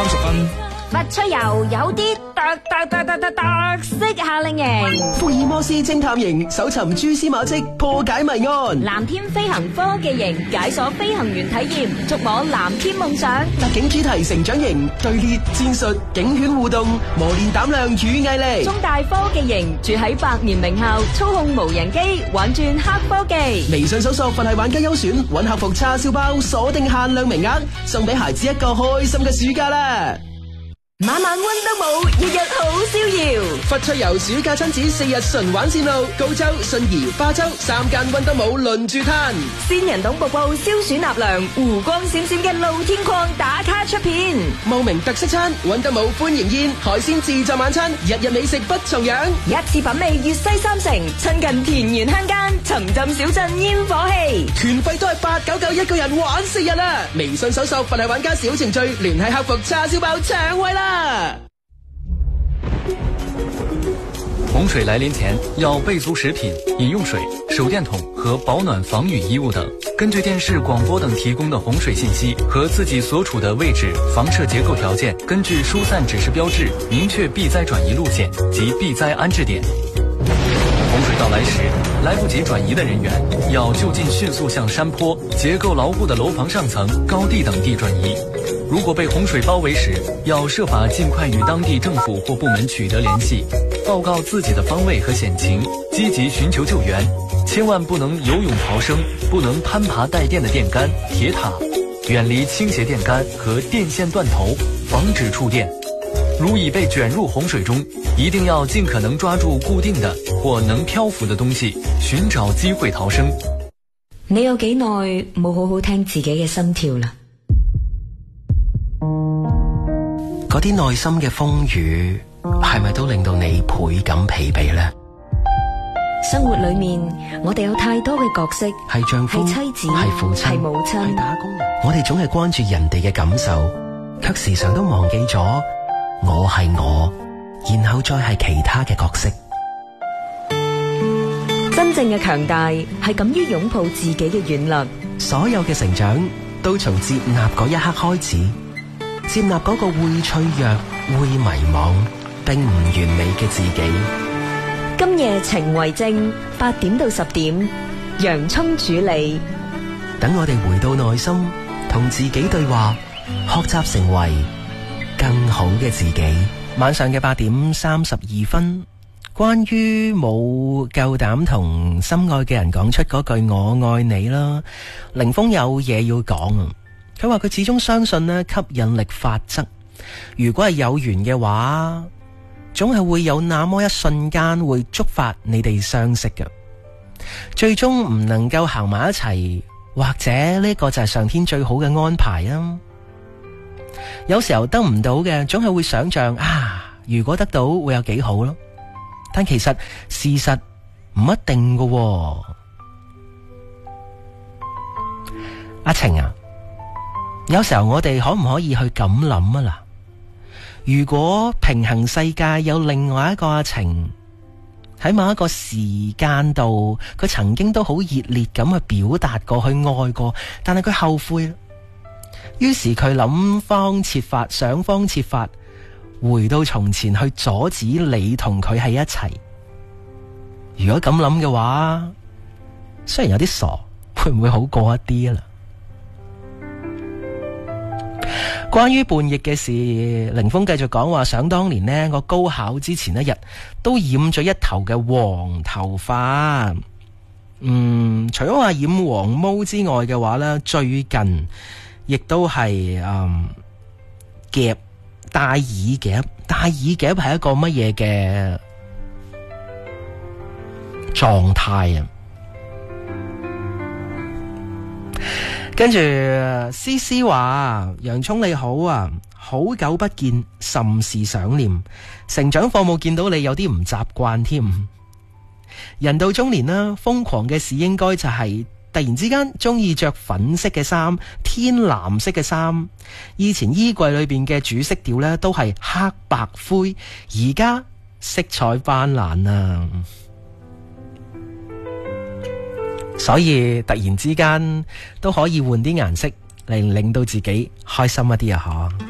分。 不出遊有啲特色夏令營， 福爾摩斯偵探營搜尋蛛絲馬跡，破解謎案； 藍天飛行科技營解鎖飛行員體驗，觸摸藍天夢想； 特警主題成長營隊列戰術，警犬互動，磨練膽量與毅力； 中大科技營住喺百年名校，操控無人機玩轉黑科技。 微信搜索佛系玩家優選，揾客服叉燒包，鎖定限量名額，送俾孩子一個開心嘅暑假啦！ 晚晚溫都冇，日日好逍遙。 佛趣遊暑假親子4日純玩線路，高州、信宜、花州3間溫都冇輪住攤。 仙人洞瀑布消暑納涼，湖光閃閃嘅露天礦打卡出片。 茂名特色餐，溫都冇歡迎宴，海鮮自助晚餐，日日美食不重樣。 一次品味粵西三城，親近田園鄉間，沉浸小鎮煙火氣。 團費都係899一個人玩4日啦！微信搜索佛系玩家小程序，聯繫客服叉燒包搶位啦！ 洪水來臨前要備足食品、飲用水、手電筒和保暖防雨衣物等。根據電視、廣播等提供的洪水信息和自己所處的位置、房舍結構條件，根據疏散指示標誌，明確避災轉移路線及避災安置點。洪水到來時，來不及轉移的人員要就近迅速向山坡、結構牢固的樓房上層、高地等地轉移。如果被洪水包圍時，要設法盡快與當地政府或部門取得聯繫，報告自己的方位和險情，積極尋求救援。千萬不能游泳逃生，不能攀爬帶電的電桿、鐵塔，遠離傾斜電桿和電線斷頭，防止觸電。如已被捲入洪水中，一定要盡可能抓住固定的或能漂浮的東西，尋找機會逃生。 你有幾耐冇好好聽自己嘅心跳啦？ 嗰啲內心嘅風雨，係咪都令到你倍感疲憊呢？ 生活裏面，我哋有太多嘅角色， 係丈夫， 係妻子， 係父親， 係母親， 係打工人。我哋總係關注人哋嘅感受，卻時常都忘記咗我係我，然後再係其他嘅角色。 真正嘅強大係敢於擁抱自己嘅軟弱。 所有嘅成長都從接納嗰一刻開始，接納嗰個會脆弱、會迷茫、並唔完美嘅自己。 今夜情為證，8點到10點，洋蔥主理。 等我哋回到內心，同自己對話，學習成為更好嘅自己。晚上嘅8點32分，關於冇夠膽同心愛嘅人講出嗰句我愛你啦，凌峰有嘢要講啊！佢話佢始終相信呢吸引力法則，如果係有緣嘅話，總係會有那麼一瞬間會觸發你哋相識嘅，最終唔能夠行埋一齊，或者呢個就係上天最好嘅安排啊！有時候得唔到嘅，總係會想象啊，如果得到會有幾好咯，但其實事實唔一定㗎喎。阿晴啊，有時候我哋可唔可以去咁諗啊啦？如果平行世界有另外一個阿晴，喺某一個時間度，佢曾經都好熱烈咁去表達過，去愛過，但係佢後悔啦，於是佢諗方設法，想方設法回到從前去阻止你同佢喺一齊。如果咁諗嘅話，雖然有啲傻，會唔會好過一啲啊啦？關於叛逆嘅事，凌峰繼續講話，想當年呢，我高考之前一日都染咗一頭嘅黃頭髮。除咗話染黃毛之外嘅話呢，最近亦都係夾戴耳夾。戴耳夾係一個乜嘢嘅狀態啊？跟住思思話，洋蔥你好啊，好久不見，甚是想念。成長課冇見到你，有啲唔習慣添。人到中年啦，瘋狂嘅事應該就係突然之間中意着粉色嘅衫、天藍色嘅衫。以前衣櫃裏邊嘅主色調呢都係黑白灰，而家色彩斑斕啊！所以突然之間都可以換啲顏色嚟令到自己開心一啲啊！嗬。